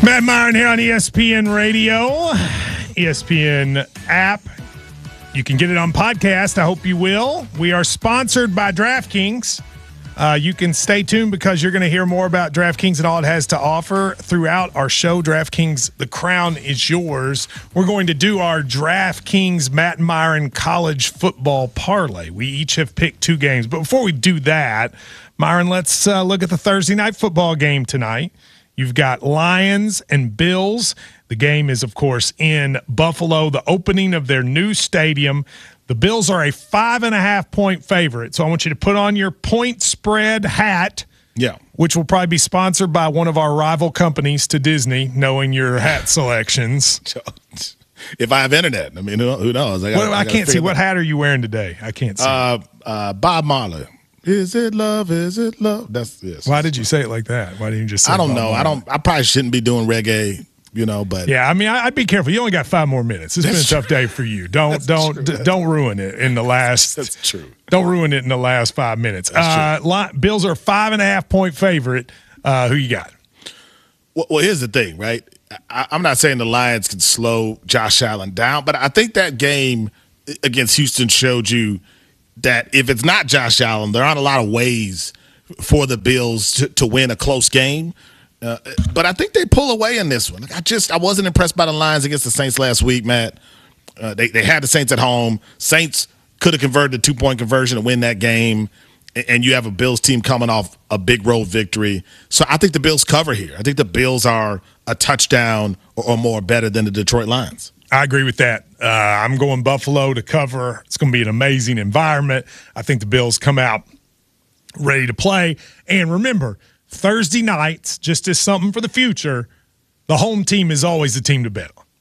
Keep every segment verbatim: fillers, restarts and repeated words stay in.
Matt Myron here on E S P N Radio, E S P N app. You can get it on podcast. I hope you will. We are sponsored by DraftKings. Uh, you can stay tuned because you're going to hear more about DraftKings and all it has to offer throughout our show. DraftKings, the crown is yours. We're going to do our DraftKings Matt Myron college football parlay. We each have picked two games. But before we do that, Myron, let's uh, look at the Thursday night football game tonight. You've got Lions and Bills. The game is, of course, in Buffalo, the opening of their new stadium. The Bills are a five and a half point favorite. So I want you to put on your point spread hat, yeah, which will probably be sponsored by one of our rival companies to Disney, knowing your hat selections. If I have internet, I mean, who, who knows? I, gotta, well, I, I can't see. What hat are you wearing today? I can't see. Uh, uh, Bob Marley. Is it love? Is it love? That's yes. Why did you say it like that? Why didn't you just say I don't Bob know. Marley? I don't. I probably shouldn't be doing reggae. You know, but yeah, I mean, I'd be careful. You only got five more minutes. It's been a tough day for you. Don't That's don't true. don't ruin it in the last. That's true. Don't ruin it in the last five minutes. Uh, Li- Bills are a five and a half point favorite. Uh, who you got? Well, well, here's the thing, right? I, I'm not saying the Lions can slow Josh Allen down, but I think that game against Houston showed you that if it's not Josh Allen, there aren't a lot of ways for the Bills to, to win a close game. Uh, but I think they pull away in this one. Like I just I wasn't impressed by the Lions against the Saints last week, Matt. Uh, they they had the Saints at home. Saints could have converted a two point conversion to win that game, and, and you have a Bills team coming off a big road victory. So I think the Bills cover here. I think the Bills are a touchdown or, or more better than the Detroit Lions. I agree with that. Uh, I'm going Buffalo to cover. It's going to be an amazing environment. I think the Bills come out ready to play. And remember, Thursday nights, just as something for the future, the home team is always the team to bet on.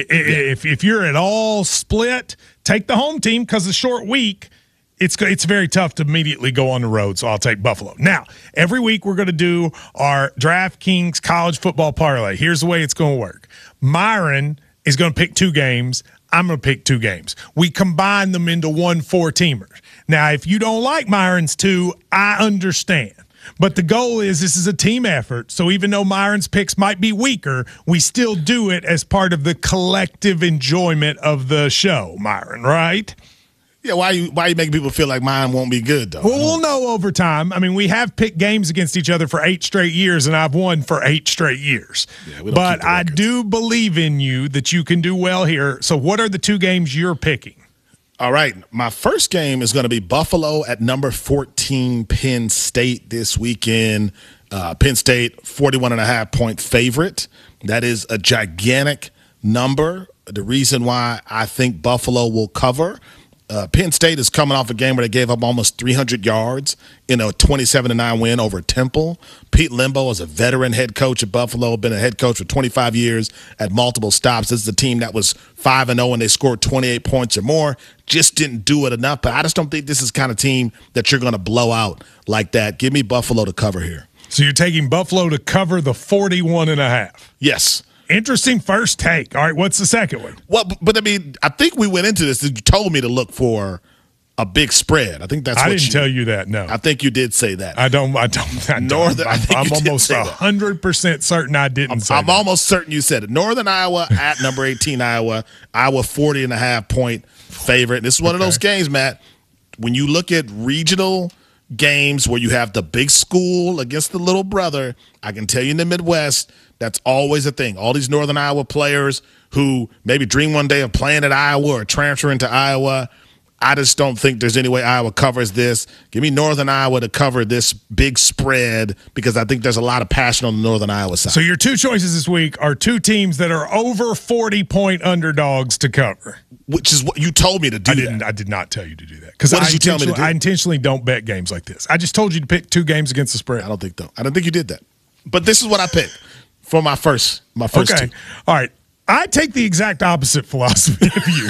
If, if you're at all split, take the home team because the short week, it's it's very tough to immediately go on the road, so I'll take Buffalo. Now, every week we're going to do our DraftKings college football parlay. Here's the way it's going to work. Myron is going to pick two games. I'm going to pick two games. We combine them into one four-teamer. Now, if you don't like Myron's two, I understand. But the goal is this is a team effort. So even though Myron's picks might be weaker, we still do it as part of the collective enjoyment of the show, Myron, right? Yeah, why you why you making people feel like mine won't be good, though? Well, we'll know over time. I mean, we have picked games against each other for eight straight years, and I've won for eight straight years. Yeah, we don't but I do believe in you that you can do well here. So what are the two games you're picking? All right, my first game is going to be Buffalo at number fourteen, Penn State this weekend. Uh, Penn State, forty-one and a half point favorite. That is a gigantic number. The reason why I think Buffalo will cover, uh, Penn State is coming off a game where they gave up almost three hundred yards in a twenty-seven to nine win over Temple. Pete Limbo is a veteran head coach at Buffalo, been a head coach for twenty-five years at multiple stops. This is a team that was five and oh and they scored twenty-eight points or more. Just didn't do it enough, but I just don't think this is the kind of team that you're going to blow out like that. Give me Buffalo to cover here. So you're taking Buffalo to cover the forty-one and a half. Yes. Interesting first take. All right, what's the second one? Well, but I mean, I think we went into this. You told me to look for a big spread. I think that's I what didn't you, tell you that, no. I think you did say that. I don't I don't I don't. Northern, I think I'm you did almost say one hundred percent certain I didn't I'm, say I'm that. almost certain you said it. Northern Iowa at number eighteen Iowa. Iowa forty and a half point favorite. This is one Okay. of those games, Matt, when you look at regional games where you have the big school against the little brother, I can tell you in the Midwest, that's always a thing. All these Northern Iowa players who maybe dream one day of playing at Iowa or transferring to Iowa, I just don't think there's any way Iowa covers this. Give me Northern Iowa to cover this big spread because I think there's a lot of passion on the Northern Iowa side. So your two choices this week are two teams that are over forty-point underdogs to cover. Which is what you told me to do. I didn't. That. I did not tell you to do that because What I did you tell me to do? I intentionally don't bet games like this. I just told you to pick two games against the spread. I don't think though. I don't think you did that. But this is what I picked for my first. My first. Okay. Two. All right. I take the exact opposite philosophy of you.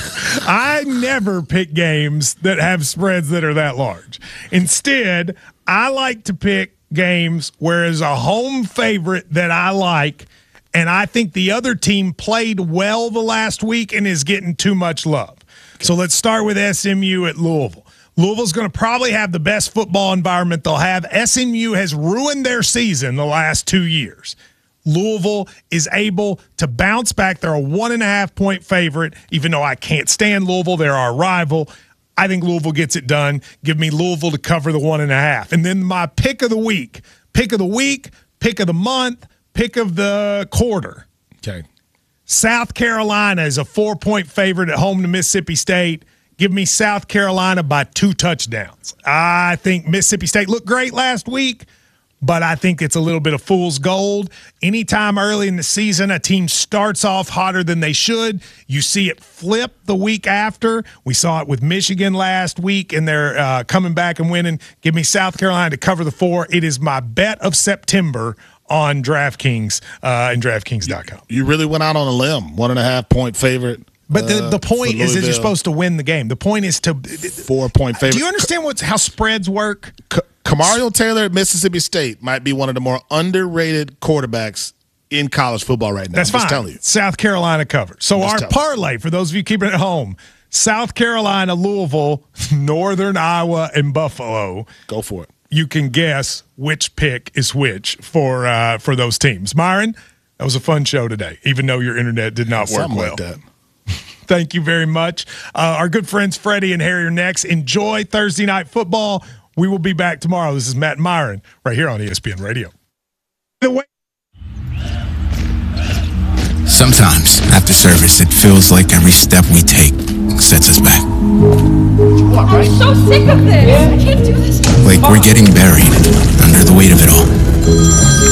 I never pick games that have spreads that are that large. Instead, I like to pick games where there's a home favorite that I like, and I think the other team played well the last week and is getting too much love. Okay. So let's start with S M U at Louisville. Louisville's going to probably have the best football environment they'll have. S M U has ruined their season the last two years. Louisville is able to bounce back. They're a one and a half point favorite, even though I can't stand Louisville. They're our rival. I think Louisville gets it done. Give me Louisville to cover the one and a half. And then my pick of the week, pick of the week, pick of the month, pick of the quarter. Okay. South Carolina is a four-point favorite at home to Mississippi State. Give me South Carolina by two touchdowns. I think Mississippi State looked great last week, but I think it's a little bit of fool's gold. Anytime early in the season a team starts off hotter than they should, you see it flip the week after. We saw it with Michigan last week, and they're uh, coming back and winning. Give me South Carolina to cover the four. It is my bet of September on DraftKings uh, and DraftKings dot com. You really went out on a limb. One and a half point favorite. But the, the point uh, is that you're supposed to win the game. The point is to four point favorite. Do you understand what's how spreads work? C- Kamario Taylor at Mississippi State might be one of the more underrated quarterbacks in college football right now. That's I'm fine. Just telling you. South Carolina covered. So our telling parlay, for those of you keeping it at home, South Carolina, Louisville, Northern Iowa, and Buffalo. Go for it. You can guess which pick is which for uh, for those teams. Myron, that was a fun show today, even though your internet did not work Something well. like that. Thank you very much. Uh, our good friends Freddie and Harry are next. Enjoy Thursday Night Football. We will be back tomorrow. This is Matt and Myron right here on E S P N Radio. Sometimes, after service, it feels like every step we take sets us back. I'm so sick of this. I can't do this. Like we're getting buried under the weight of it all.